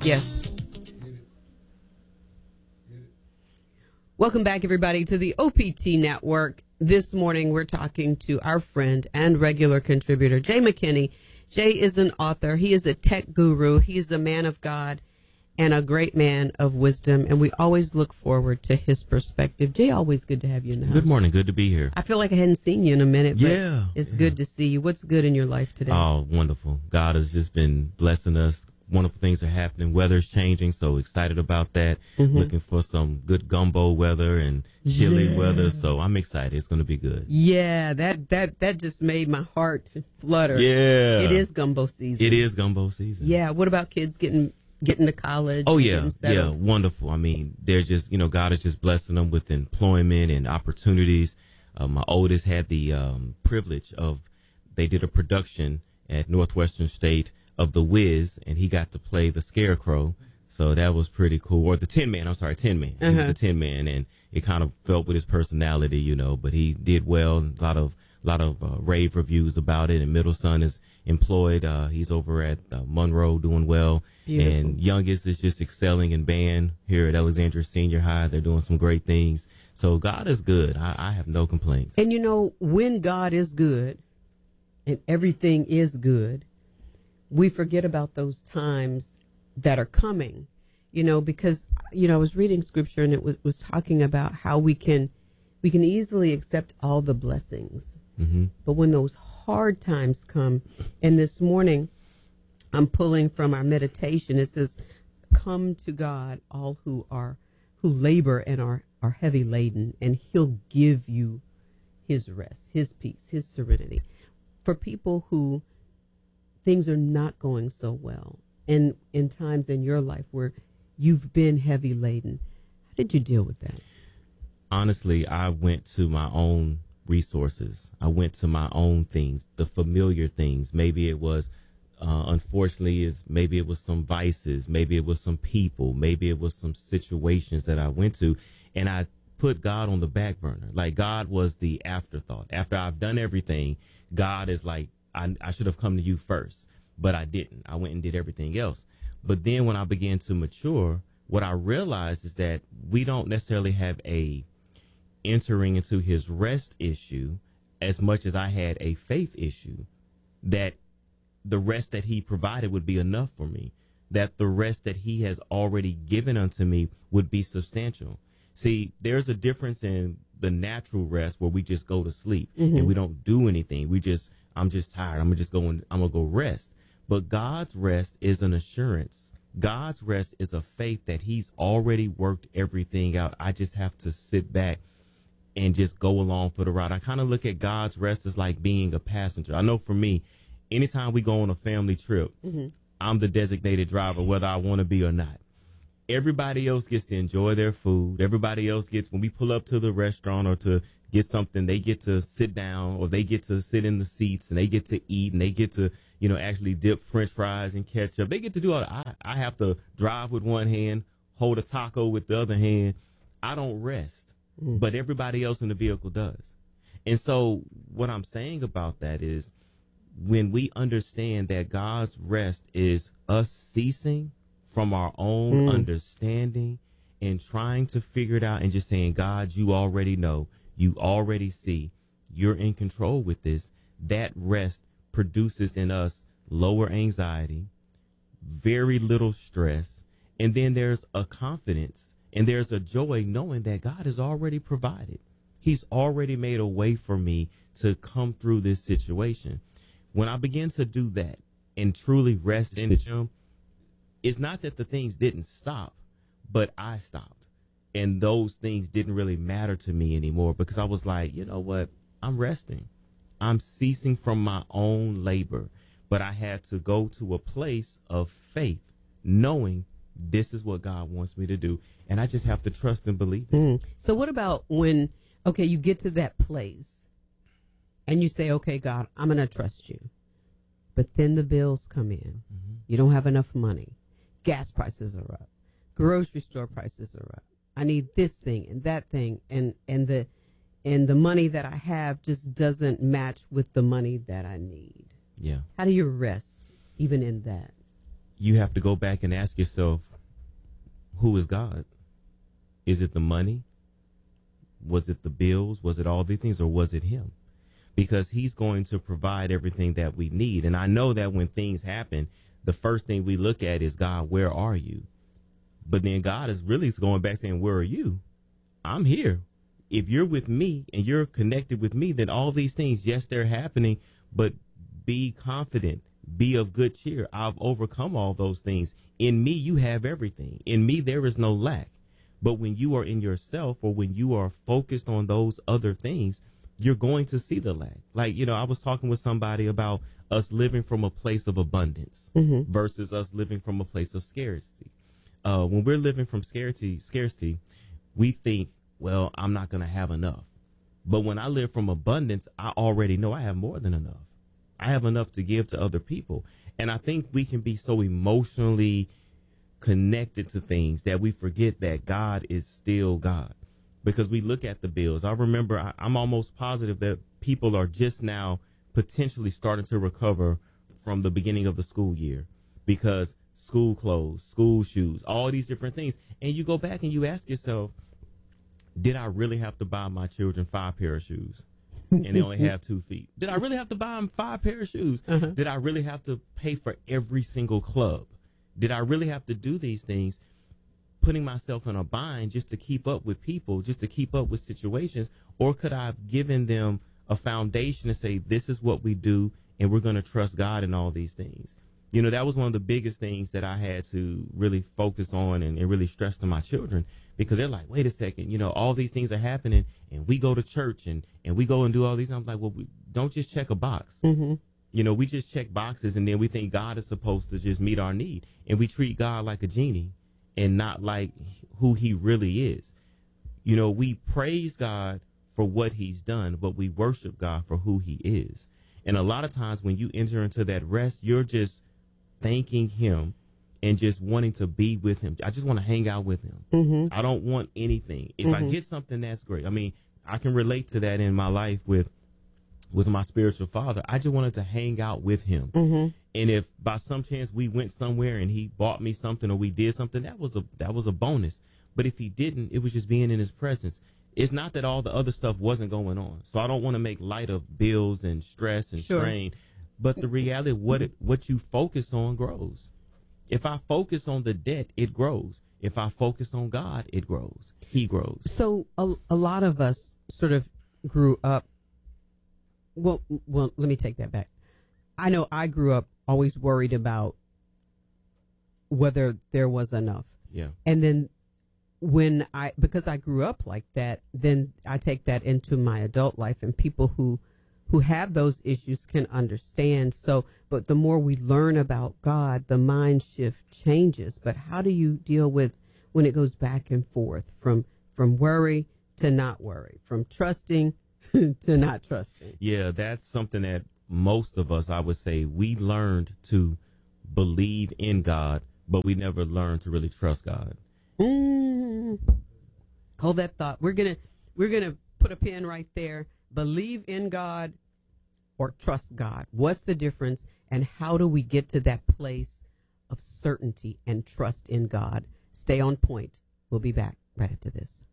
Yes. Welcome back, everybody, to the OPT Network. This morning, we're talking to our friend and regular contributor, Jay McKinney. Jay is an author. He is a tech guru. He is a man of God and a great man of wisdom, and we always look forward to his perspective. Jay, always good to have you in the house. Good morning. Good to be here. I feel like I hadn't seen you in a minute, but it's Yeah. good to see you. What's good in your life today? Oh, wonderful. God has just been blessing us. Wonderful things are happening. Weather's changing, so excited about that. Looking for some good gumbo weather and chilly weather, so I'm excited. It's going to be good. Yeah, that just made my heart flutter. Yeah. It is gumbo season. It is gumbo season. Yeah. What about kids getting to college? Oh, yeah. Getting settled? Yeah. Wonderful. I mean, they're just, God is just blessing them with employment and opportunities. My oldest had the privilege of, they did a production at Northwestern State of The Wiz, and he got to play the Scarecrow. So that was pretty cool. Or the Tin Man. I'm sorry, Tin Man. He was the Tin Man, and it kind of felt with his personality, but he did well. A lot of rave reviews about it. And middle son is employed. He's over at Monroe doing well. Beautiful. And youngest is just excelling in band here at Alexandria Senior High. They're doing some great things. So God is good. I have no complaints. And when God is good and everything is good, we forget about those times that are coming, because, I was reading scripture and it was talking about how we can easily accept all the blessings. Mm-hmm. But when those hard times come, and this morning I'm pulling from our meditation, it says, come to God, all who labor and are heavy laden, and he'll give you his rest, his peace, his serenity. For people who things are not going so well, and in times in your life where you've been heavy laden, how did you deal with that? Honestly, I went to my own resources. I went to my own things, the familiar things. Maybe it was, unfortunately, maybe it was some vices. Maybe it was some people. Maybe it was some situations that I went to, and I put God on the back burner. Like, God was the afterthought. After I've done everything, God is like, I should have come to you first, but I didn't. I went and did everything else. But then when I began to mature, what I realized is that we don't necessarily have a entering into his rest issue as much as I had a faith issue, that the rest that he provided would be enough for me, that the rest that he has already given unto me would be substantial. See, there's a difference in the natural rest where we just go to sleep and we don't do anything. I'm just tired. I'm gonna go rest. But God's rest is an assurance. God's rest is a faith that he's already worked everything out. I just have to sit back and just go along for the ride. I kind of look at God's rest as like being a passenger. I know for me, anytime we go on a family trip, I'm the designated driver, whether I want to be or not. Everybody else gets to enjoy their food. Everybody else gets, when we pull up to the restaurant or to get something, they get to sit down, or they get to sit in the seats, and they get to eat, and they get to, actually dip French fries and ketchup. They get to do all that. I have to drive with one hand, hold a taco with the other hand. I don't rest, but everybody else in the vehicle does. And so what I'm saying about that is, when we understand that God's rest is us ceasing from our own understanding and trying to figure it out and just saying, God, you already know, you already see, you're in control with this. That rest produces in us lower anxiety, very little stress, and then there's a confidence and there's a joy knowing that God has already provided. He's already made a way for me to come through this situation. When I begin to do that and truly rest in him, it's not that the things didn't stop, but I stopped. And those things didn't really matter to me anymore, because I was like, you know what? I'm resting. I'm ceasing from my own labor. But I had to go to a place of faith, knowing this is what God wants me to do. And I just have to trust and believe it. So what about when, you get to that place and you say, okay, God, I'm going to trust you. But then the bills come in. You don't have enough money. Gas prices are up. Grocery store prices are up. I need this thing and that thing, and the money that I have just doesn't match with the money that I need. Yeah. How do you rest even in that? you have to go back and ask yourself, who is God? Is it the money? Was it the bills? Was it all these things, or was it him? Because he's going to provide everything that we need. And I know that when things happen, the first thing we look at is, God, where are you? But then God is really going back saying, where are you? I'm here. If you're with me and you're connected with me, then all these things, yes, they're happening, but be confident, be of good cheer. I've overcome all those things. In me, you have everything. In me, there is no lack. But when you are in yourself, or when you are focused on those other things, you're going to see the lack. Like, I was talking with somebody about us living from a place of abundance versus us living from a place of scarcity. When we're living from scarcity, we think, well, I'm not going to have enough. But when I live from abundance, I already know I have more than enough. I have enough to give to other people. And I think we can be so emotionally connected to things that we forget that God is still God, because we look at the bills. I remember, I'm almost positive that people are just now potentially starting to recover from the beginning of the school year, because school clothes, school shoes, all these different things. And you go back and you ask yourself, did I really have to buy my children 5 pair of shoes? And they only have 2 feet. Did I really have to buy them 5 pair of shoes? Did I really have to pay for every single club? Did I really have to do these things, putting myself in a bind just to keep up with people, just to keep up with situations? Or could I have given them a foundation to say, this is what we do, and we're going to trust God in all these things? That was one of the biggest things that I had to really focus on and really stress to my children, because they're like, wait a second, all these things are happening, and we go to church and we go and do all these. I'm like, well, we don't just check a box. We just check boxes, and then we think God is supposed to just meet our need. And we treat God like a genie and not like who he really is. We praise God for what he's done, but we worship God for who he is. And a lot of times when you enter into that rest, you're just thanking him and just wanting to be with him. I just want to hang out with him. I don't want anything. If I get something, that's great. I mean, I can relate to that in my life with my spiritual father. I just wanted to hang out with him. And if by some chance we went somewhere and he bought me something, or we did something, that was a bonus. But if he didn't, it was just being in his presence. It's not that all the other stuff wasn't going on. So I don't want to make light of bills and stress and strain. But the reality, what you focus on grows. If I focus on the debt, it grows. If I focus on God, it grows. He grows. So a lot of us sort of grew up. Well, let me take that back. I know I grew up always worried about whether there was enough. Yeah. And then because I grew up like that, then I take that into my adult life, and people who have those issues can understand. So, but the more we learn about God, the mind shift changes. But how do you deal with when it goes back and forth from worry to not worry, from trusting to not trusting? Yeah, that's something that most of us, I would say, we learned to believe in God, but we never learned to really trust God. Hold that thought. We're gonna put a pin right there. Believe in God or trust God. What's the difference, and how do we get to that place of certainty and trust in God? Stay on point. We'll be back right after this.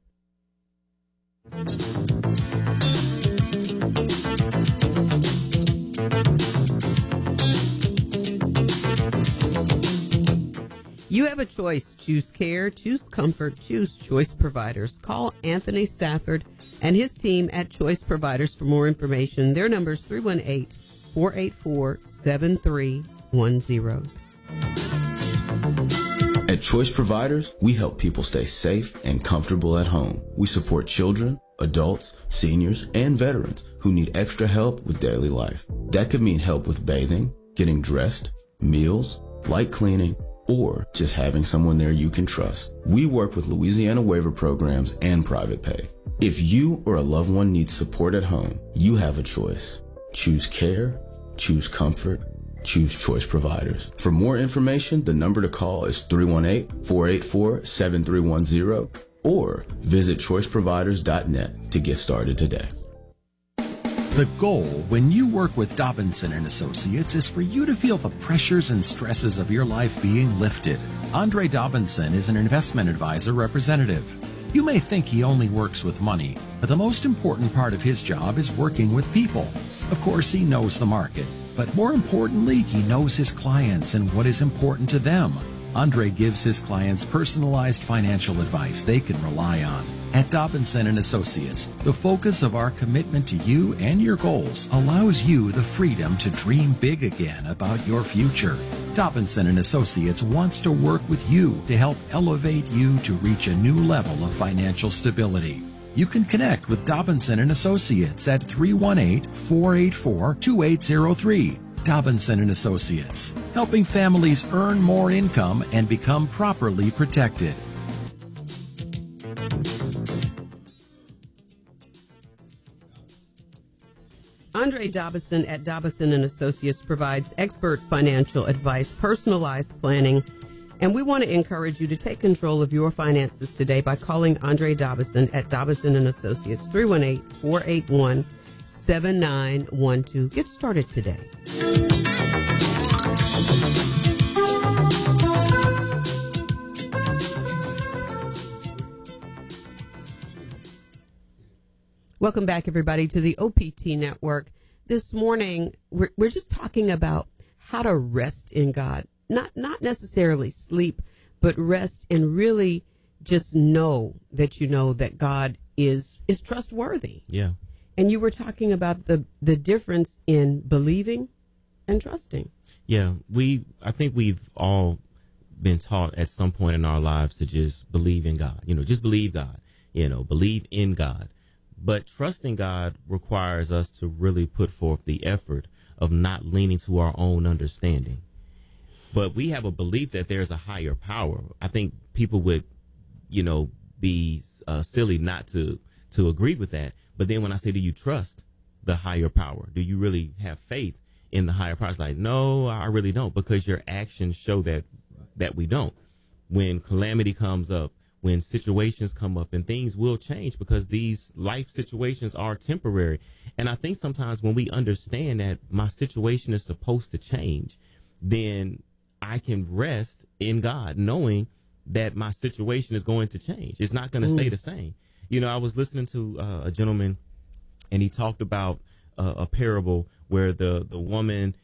You have a choice. Choose care, choose comfort, choose Choice Providers. Call Anthony Stafford and his team at Choice Providers for more information. Their number is 318-484-7310. At Choice Providers, we help people stay safe and comfortable at home. We support children, adults, seniors, and veterans who need extra help with daily life. That could mean help with bathing, getting dressed, meals, light cleaning, or just having someone there you can trust. We work with Louisiana waiver programs and private pay. If you or a loved one needs support at home, you have a choice. Choose care, choose comfort, choose Choice Providers. For more information, the number to call is 318-484-7310 or visit choiceproviders.net to get started today. The goal when you work with Dobinson and Associates is for you to feel the pressures and stresses of your life being lifted. Andre Dobinson is an investment advisor representative. You may think he only works with money, but the most important part of his job is working with people. Of course, he knows the market, but more importantly, he knows his clients and what is important to them. Andre gives his clients personalized financial advice they can rely on. At Dobinson and Associates, the focus of our commitment to you and your goals allows you the freedom to dream big again about your future. Dobinson and Associates wants to work with you to help elevate you to reach a new level of financial stability. You can connect with Dobinson and Associates at 318-484-2803. Dobinson and Associates, helping families earn more income and become properly protected. Andre Dobinson at Dobinson and Associates provides expert financial advice, personalized planning, and we want to encourage you to take control of your finances today by calling Andre Dobinson at Dobinson and Associates, 318-481-7912. Get started today. Welcome back, everybody, to the OPT Network. This morning, we're just talking about how to rest in God. Not necessarily sleep, but rest and really just know that God is trustworthy. Yeah. And you were talking about the difference in believing and trusting. Yeah. I think we've all been taught at some point in our lives to just believe in God. Just believe God. Believe in God. But trusting God requires us to really put forth the effort of not leaning to our own understanding. But we have a belief that there's a higher power. I think people would, be silly not to agree with that. But then when I say, do you trust the higher power? Do you really have faith in the higher power? It's like, no, I really don't, because your actions show that we don't. When calamity comes up, when situations come up, and things will change because these life situations are temporary. And I think sometimes when we understand that my situation is supposed to change, then I can rest in God knowing that my situation is going to change. It's not going to stay the same. I was listening to a gentleman, and he talked about a parable where the woman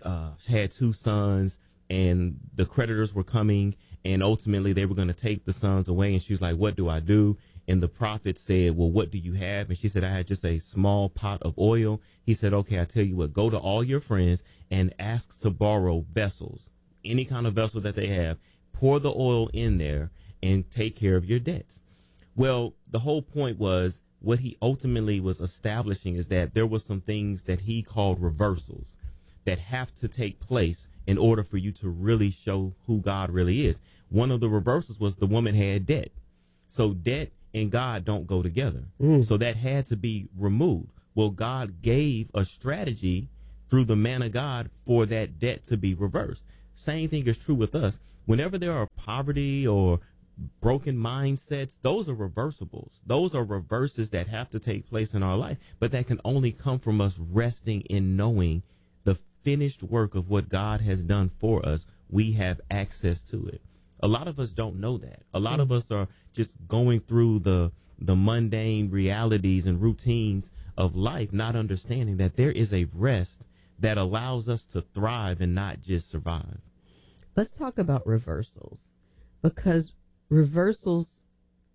had two sons, and the creditors were coming, and ultimately they were going to take the sons away. And she was like, what do I do? And the prophet said, well, what do you have? And she said, I had just a small pot of oil. He said, okay, I tell you what, go to all your friends and ask to borrow vessels, any kind of vessel that they have, pour the oil in there and take care of your debts. Well, the whole point was what he ultimately was establishing is that there were some things that he called reversals that have to take place in order for you to really show who God really is. One of the reversals was the woman had debt. So debt and God don't go together. So that had to be removed. Well, God gave a strategy through the man of God for that debt to be reversed. Same thing is true with us. Whenever there are poverty or broken mindsets, those are reversibles. Those are reverses that have to take place in our life, but that can only come from us resting in knowing the finished work of what God has done for us. We have access to it. A lot of us don't know that. A lot of us are just going through the mundane realities and routines of life, not understanding that there is a rest that allows us to thrive and not just survive. Let's talk about reversals, because reversals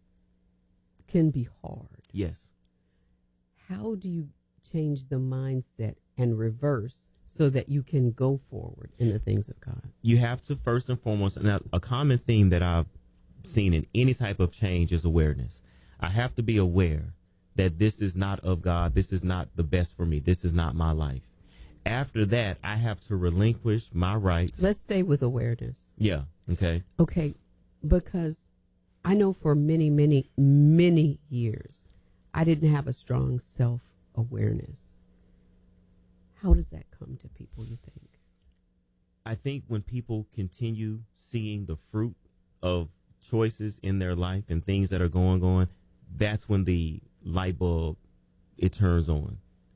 can be hard. Yes. How do you change the mindset and reverse so that you can go forward in the things of God? You have to first and foremost, and a common theme that I've seen in any type of change is awareness. I have to be aware that this is not of God. This is not the best for me. This is not my life. After that, I have to relinquish my rights. Let's stay with awareness. Yeah. Okay. Okay. Because I know for many, many, many years, I didn't have a strong self-awareness. How does that come to people, you think? I think when people continue seeing the fruit of choices in their life and things that are going on, that's when the light bulb, it turns on.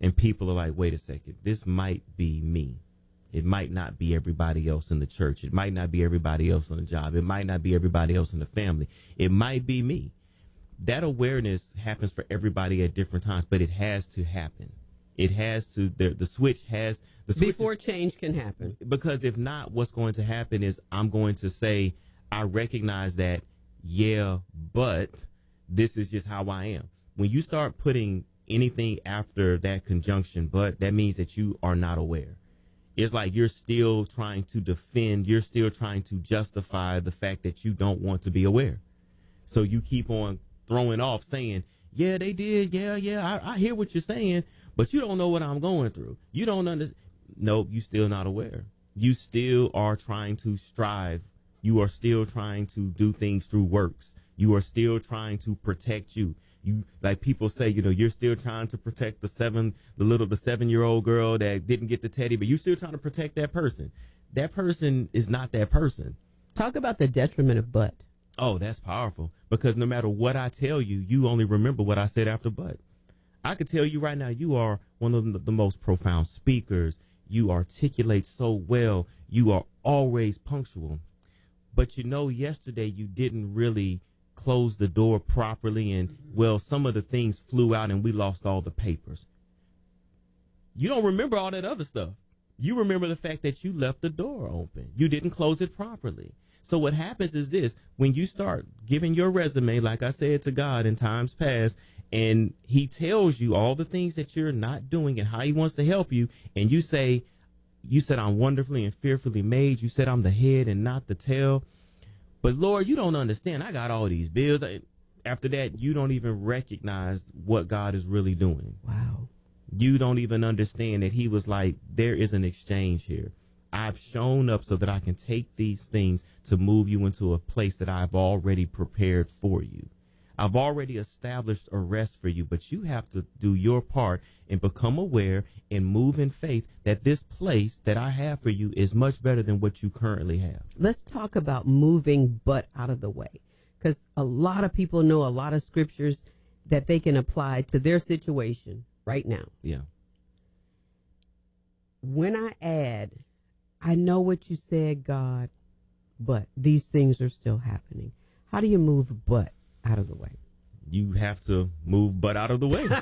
and people are like, wait a second, this might be me. It might not be everybody else in the church. It might not be everybody else on the job. It might not be everybody else in the family. It might be me. That awareness happens for everybody at different times, but it has to happen. It has to, the switch has, the switch Before change can happen. because if not, what's going to happen is I'm going to say, I recognize that, yeah, but this is just how I am. When you start putting anything after that conjunction, but that means that you are not aware. It's like you're still trying to defend, you're still trying to justify the fact that you don't want to be aware. So you keep on throwing off saying, yeah, they did. Yeah, I hear what you're saying, but you don't know what I'm going through. You don't understand. Nope, you still not aware. You still are trying to strive. You are still trying to do things through works. You are still trying to protect you. You, like people say, you're still trying to protect the 7-year-old girl that didn't get the teddy, but you're still trying to protect that person. That person is not that person. Talk about the detriment of but. Oh, that's powerful, because no matter what I tell you, you only remember what I said after but. I could tell you right now, you are one of the most profound speakers. You articulate so well. You are always punctual. But yesterday you didn't really close the door properly, and some of the things flew out and we lost all the papers. You don't remember all that other stuff. You remember the fact that you left the door open. You didn't close it properly. So what happens is this: when you start giving your resume, like I said, to God in times past, and he tells you all the things that you're not doing and how he wants to help you, and you said I'm wonderfully and fearfully made. You said I'm the head and not the tail. But Lord, you don't understand. I got all these bills. After that, you don't even recognize what God is really doing. Wow. You don't even understand that he was like, there is an exchange here. I've shown up so that I can take these things to move you into a place that I've already prepared for you. I've already established a rest for you, but you have to do your part and become aware and move in faith that this place that I have for you is much better than what you currently have. Let's talk about moving but out of the way, because a lot of people know a lot of scriptures that they can apply to their situation right now. Yeah. When I add, I know what you said, God, but these things are still happening. How do you move but out of the way? You have to move but out of the way.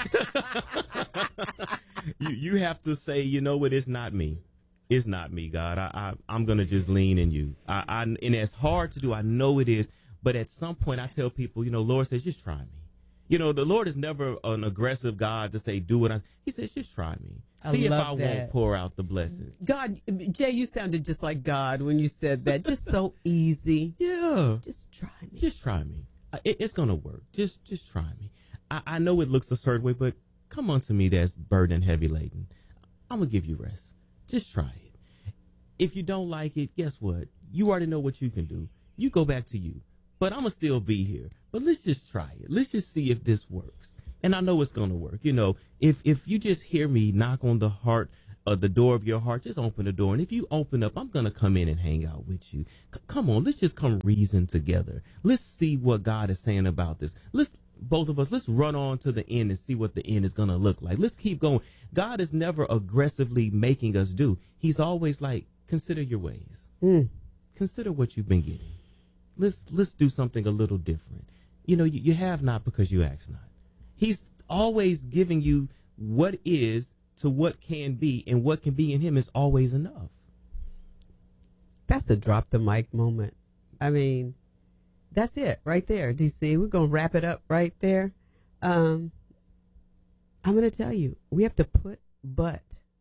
you have to say, you know what, it's not me. It's not me, God. I'm going to just lean in you. And it's hard to do. I know it is. But at some point I tell people, Lord says, just try me. The Lord is never an aggressive God to say, do what he says, just try me. See if I won't pour out the blessings. God, Jay, you sounded just like God when you said that. Just so easy. Yeah. Just try me. Just try me. It's going to work. Just try me. I know it looks a certain way, but come on to me that's burdened and heavy laden. I'm going to give you rest. Just try it. If you don't like it, guess what? You already know what you can do. You go back to you. But I'm going to still be here. But let's just try it. Let's just see if this works. And I know it's going to work. If you just hear me knock on the door of your heart, just open the door. And if you open up, I'm going to come in and hang out with you. Come on, let's just come reason together. Let's see what God is saying about this. Both of us, let's run on to the end and see what the end is going to look like. Let's keep going. God is never aggressively making us do. He's always like, consider your ways. Consider what you've been getting. Let's do something a little different. You have not because you ask not. He's always giving you what is to what can be, and what can be in him is always enough. That's a drop the mic moment. I mean, that's it right there, DC. We're going to wrap it up right there. I'm going to tell you, we have to put but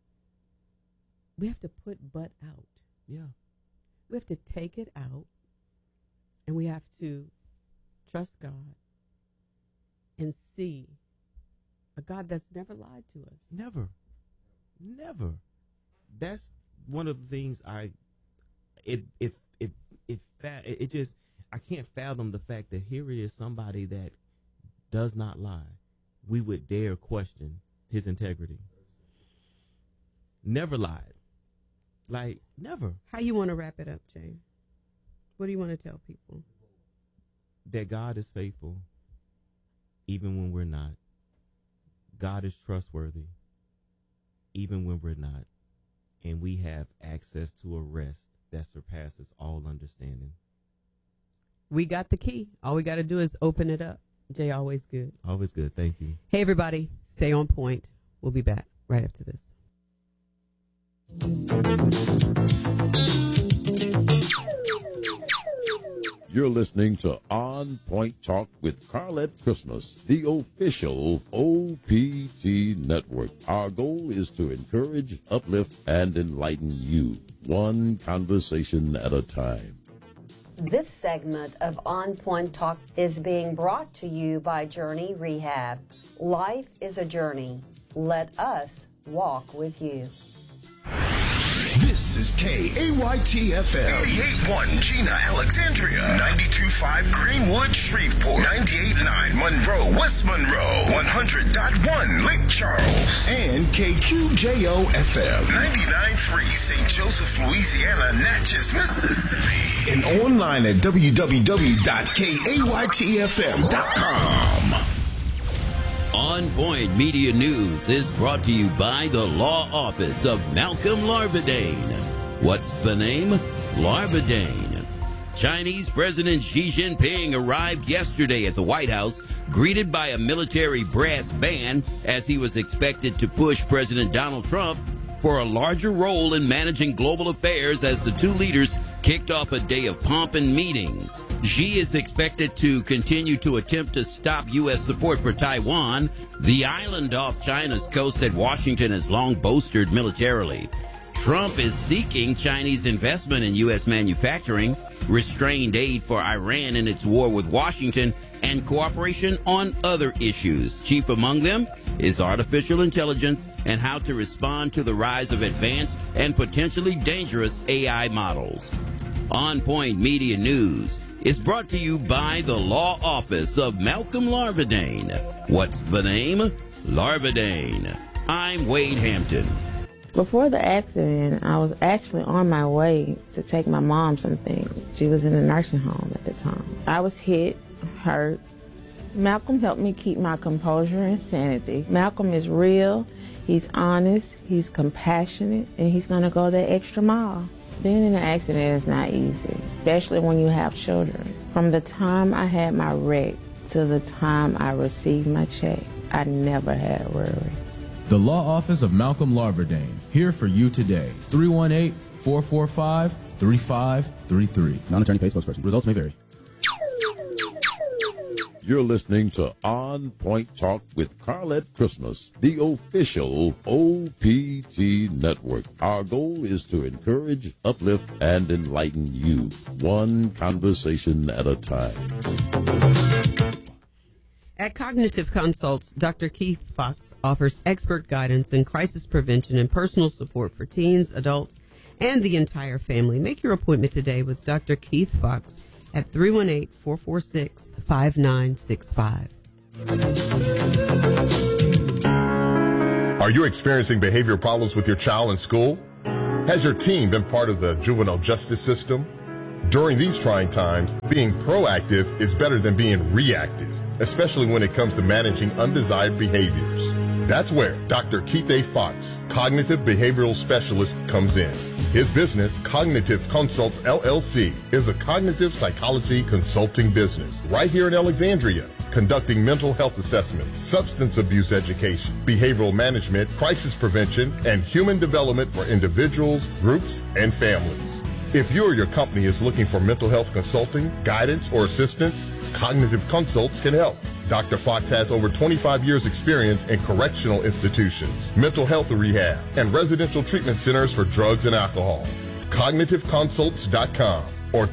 out. Yeah. We have to take it out, and we have to trust God and see a God that's never lied to us. Never. That's one of the things I can't fathom the fact that here it is, somebody that does not lie. We would dare question his integrity. Never lied. Like, never. How you want to wrap it up, Jay? What do you want to tell people? That God is faithful even when we're not. God is trustworthy even when we're not. And we have access to a rest that surpasses all understanding. We got the key. All we got to do is open it up. Jay, always good. Always good. Thank you. Hey, everybody. Stay on point. We'll be back right after this. You're listening to On Point Talk with Carlette Christmas, the official OPT network. Our goal is to encourage, uplift, and enlighten you, one conversation at a time. This segment of On Point Talk is being brought to you by Journey Rehab. Life is a journey. Let us walk with you. This is KAYT-FM. 88.1 Gina, Alexandria. 92.5 Greenwood, Shreveport. 98.9 Monroe, West Monroe. 100.1 Lake Charles. And KQJO-FM. 99.3 St. Joseph, Louisiana, Natchez, Mississippi. And online at www.kaytfm.com. On Point Media News is brought to you by the Law Office of Malcolm Larvadain. What's the name? Larvadain. Chinese President Xi Jinping arrived yesterday at the White House, greeted by a military brass band as he was expected to push President Donald Trump for a larger role in managing global affairs as the two leaders kicked off a day of pomp and meetings. Xi is expected to continue to attempt to stop U.S. support for Taiwan, the island off China's coast that Washington has long bolstered militarily. Trump is seeking Chinese investment in U.S. manufacturing, restrained aid for Iran in its war with Washington, and cooperation on other issues. Chief among them is artificial intelligence and how to respond to the rise of advanced and potentially dangerous AI models. On Point Media News is brought to you by the Law Office of Malcolm Larvadain. What's the name? Larvadain. I'm Wade Hampton. Before the accident, I was actually on my way to take my mom some things. She was in a nursing home at the time. I was hit, hurt. Malcolm helped me keep my composure and sanity. Malcolm is real, he's honest, he's compassionate, and he's going to go that extra mile. Being in an accident is not easy, especially when you have children. From the time I had my wreck to the time I received my check, I never had worry. The Law Office of Malcolm Larvadain, here for you today. 318-445-3533. Non-attorney paid spokesperson. Results may vary. You're listening to On Point Talk with Carlette Christmas, the official OPT network. Our goal is to encourage, uplift, and enlighten you, one conversation at a time. At Cognitive Consults, Dr. Keith Fox offers expert guidance in crisis prevention and personal support for teens, adults, and the entire family. Make your appointment today with Dr. Keith Fox at 318-446-5965. Are you experiencing behavioral problems with your child in school? Has your teen been part of the juvenile justice system? During these trying times, being proactive is better than being reactive, especially when it comes to managing undesired behaviors. That's where Dr. Keith A. Fox, Cognitive Behavioral Specialist, comes in. His business, Cognitive Consults LLC, is a cognitive psychology consulting business right here in Alexandria, conducting mental health assessments, substance abuse education, behavioral management, crisis prevention, and human development for individuals, groups, and families. If you or your company is looking for mental health consulting, guidance, or assistance, Cognitive Consults can help. Dr. Fox has over 25 years experience in correctional institutions, mental health rehab, and residential treatment centers for drugs and alcohol. CognitiveConsults.com or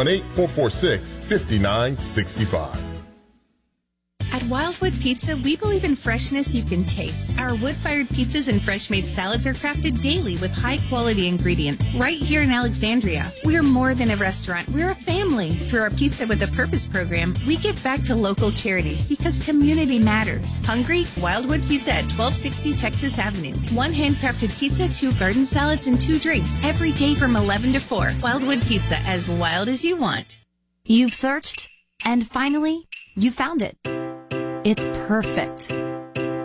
318-446-5965. At Wildwood Pizza, we believe in freshness you can taste. Our wood-fired pizzas and fresh-made salads are crafted daily with high-quality ingredients right here in Alexandria. We're more than a restaurant. We're a family. Through our Pizza with a Purpose program, we give back to local charities because community matters. Hungry? Wildwood Pizza at 1260 Texas Avenue. 1 handcrafted pizza, 2 garden salads, and 2 drinks every day from 11 to 4. Wildwood Pizza, as wild as you want. You've searched, and finally, you found it. It's perfect. But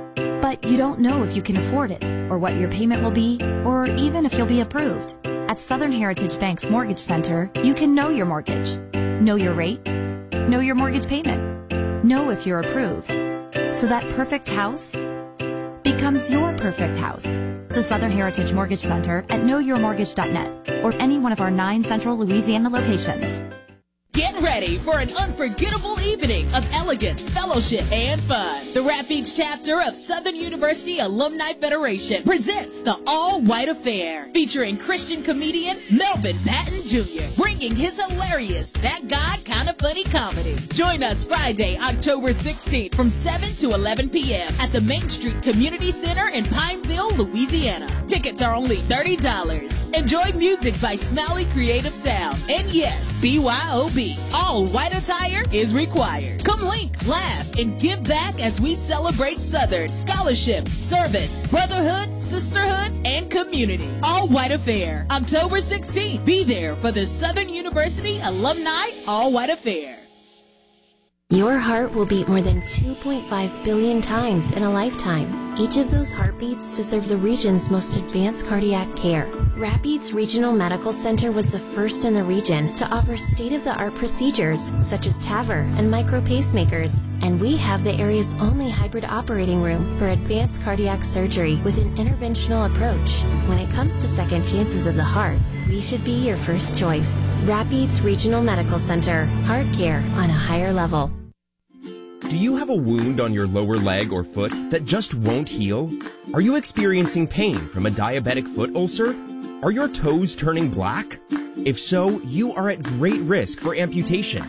but you don't know if you can afford it, or what your payment will be, or even if you'll be approved. At Southern Heritage Bank's Mortgage Center, you can know your mortgage, know your rate, know your mortgage payment, know if you're approved. So that perfect house becomes your perfect house. The Southern Heritage Mortgage Center at knowyourmortgage.net or any one of our 9 central Louisiana locations. Get ready for an unforgettable evening of elegance, fellowship, and fun. The Rapides chapter of Southern University Alumni Federation presents the All-White Affair, featuring Christian comedian Melvin Patton Jr., bringing his hilarious That Guy Kinda Funny comedy. Join us Friday, October 16th from 7 to 11 p.m. at the Main Street Community Center in Pineville, Louisiana. Tickets are only $30. Enjoy music by Smiley Creative Sound. And yes, BYOB. All white attire is required. Come link, laugh, and give back as we celebrate Southern scholarship, service, brotherhood, sisterhood, and community. All White Affair, October 16th. Be there for the Southern University Alumni All White Affair. Your heart will beat more than 2.5 billion times in a lifetime. Each of those heartbeats deserves the region's most advanced cardiac care. Rapides Regional Medical Center was the first in the region to offer state-of-the-art procedures such as TAVR and micro pacemakers. And we have the area's only hybrid operating room for advanced cardiac surgery with an interventional approach. When it comes to second chances of the heart, we should be your first choice. Rapides Regional Medical Center. Heart care on a higher level. Do you have a wound on your lower leg or foot that just won't heal? Are you experiencing pain from a diabetic foot ulcer? Are your toes turning black? If so, you are at great risk for amputation.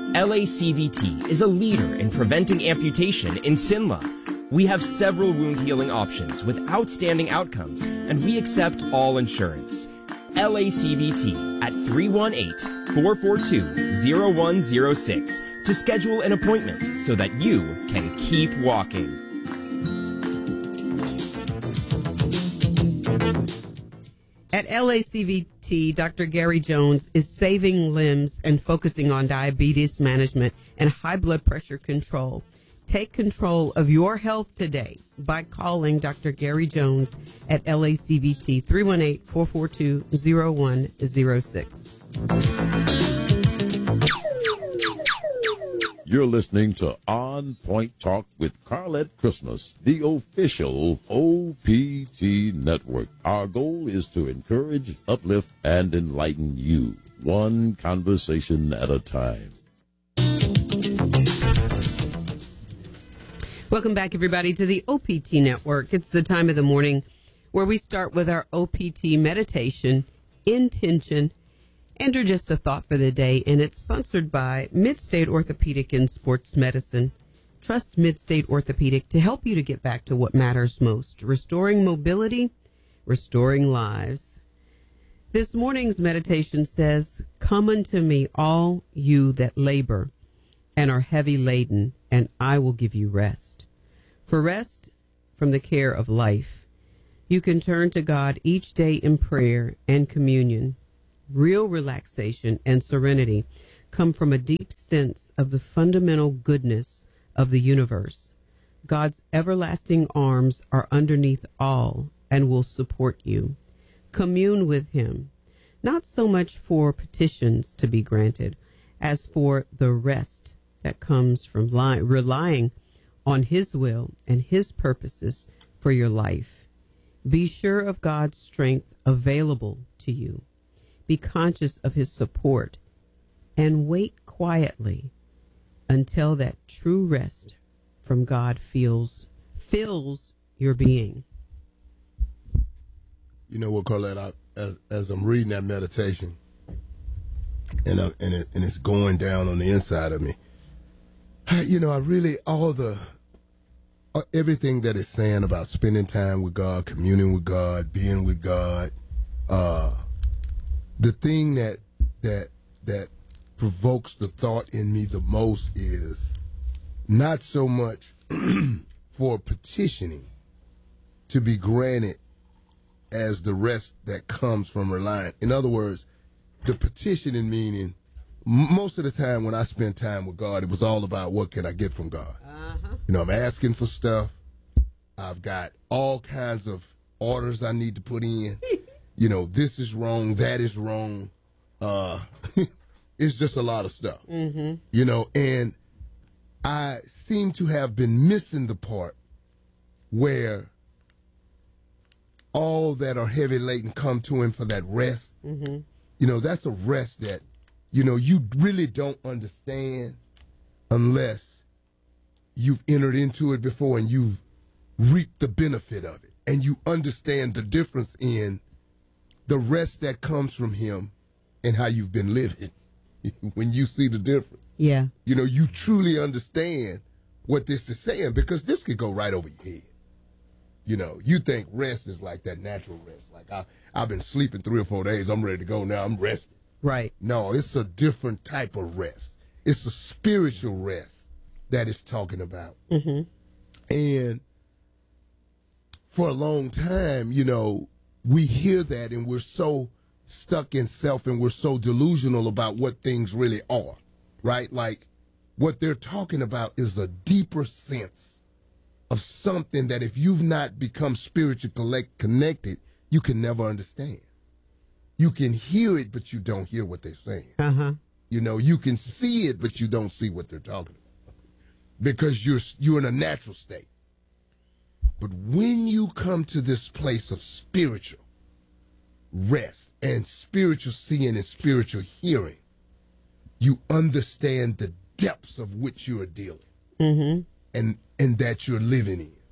LACVT is a leader in preventing amputation in Sinla. We have several wound healing options with outstanding outcomes, and we accept all insurance. LACVT at 318-442-0106 to schedule an appointment so that you can keep walking. At LACVT, Dr. Gary Jones is saving limbs and focusing on diabetes management and high blood pressure control. Take control of your health today by calling Dr. Gary Jones at LACVT 318-442-0106. You're listening to On Point Talk with Carlette Christmas, the official OPT network. Our goal is to encourage, uplift, and enlighten you, one conversation at a time. Welcome back, everybody, to the OPT network. It's the time of the morning where we start with our OPT meditation, intention, and or just a thought for the day, and it's sponsored by Midstate Orthopedic and Sports Medicine. Trust Midstate Orthopedic to help you to get back to what matters most, restoring mobility, restoring lives. This morning's meditation says, "Come unto me, all you that labor and are heavy laden, and I will give you rest." For rest from the care of life, you can turn to God each day in prayer and communion. Real relaxation and serenity come from a deep sense of the fundamental goodness of the universe. God's everlasting arms are underneath all and will support you. Commune with him, not so much for petitions to be granted as for the rest that comes from relying on his will and his purposes for your life. Be sure of God's strength available to you. Be conscious of his support and wait quietly until that true rest from God fills your being. You know what, Carlette, as I'm reading that meditation and it's going down on the inside of me, you know, I really, everything that it's saying about spending time with God, communing with God, being with God, the thing that provokes the thought in me the most is not so much for petitioning to be granted as the rest that comes from relying. In other words, the petitioning meaning, most of the time when I spend time with God, it was all about what can I get from God. You know, I'm asking for stuff. I've got all kinds of orders I need to put in. You know, this is wrong, that is wrong. It's just a lot of stuff. Mm-hmm. You know, and I seem to have been missing the part where all that are heavy laden come to him for that rest. Mm-hmm. You know, that's a rest that, you know, you really don't understand unless you've entered into it before and you've reaped the benefit of it. And you understand the difference in the rest that comes from him and how you've been living. When you see the difference. Yeah. You know, you truly understand what this is saying, because this could go right over your head. You know, you think rest is like that natural rest. Like, I've been sleeping 3 or 4 days. I'm ready to go now. I'm resting. Right. No, it's a different type of rest. It's a spiritual rest that it's talking about. Mm-hmm. And for a long time, you know, we hear that and we're so stuck in self and we're so delusional about what things really are, right? Like, what they're talking about is a deeper sense of something that if you've not become spiritually connected, you can never understand. You can hear it, but you don't hear what they're saying. Uh-huh. You know, you can see it, but you don't see what they're talking about because you're in a natural state. But when you come to this place of spiritual rest and spiritual seeing and spiritual hearing, you understand the depths of which you are dealing. Mm-hmm. And that you're living in.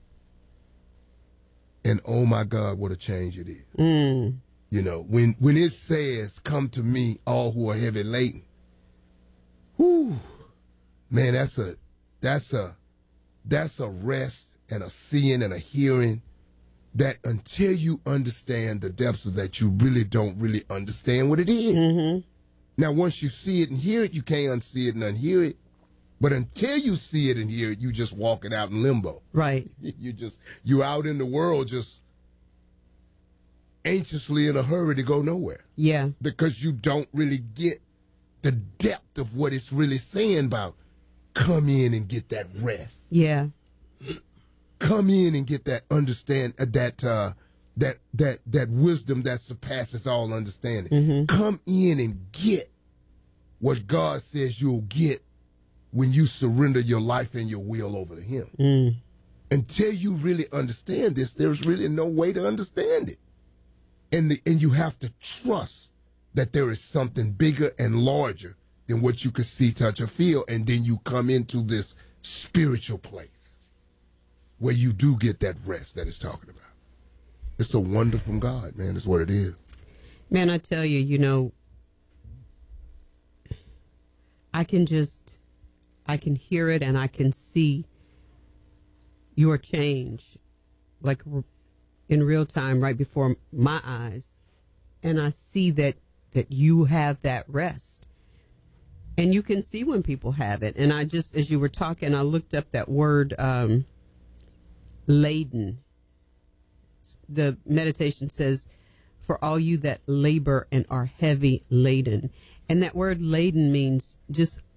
And oh my God, what a change it is. Mm. You know, when it says, come to me, all who are heavy laden, whoo, man, that's a rest and a seeing and a hearing that until you understand the depths of that, you really don't really understand what it is. Mm-hmm. Now, once you see it and hear it, you can't unsee it and unhear it. But until you see it and hear it, you just walking out in limbo. Right. You're out in the world just anxiously in a hurry to go nowhere. Yeah. Because you don't really get the depth of what it's really saying about come in and get that rest. Yeah. Come in and get that understand that wisdom that surpasses all understanding. Mm-hmm. Come in and get what God says you'll get when you surrender your life and your will over to him. Mm. Until you really understand this, there's really no way to understand it. And you have to trust that there is something bigger and larger than what you could see, touch, or feel. And then you come into this spiritual place where you do get that rest that it's talking about. It's a wonder from God, man. It's what it is. Man, I tell you, you know, I can hear it and I can see your change, like in real time, right before my eyes. And I see that you have that rest. And you can see when people have it. And I just, as you were talking, I looked up that word, laden. The meditation says, for all you that labor and are heavy laden. And that word laden means just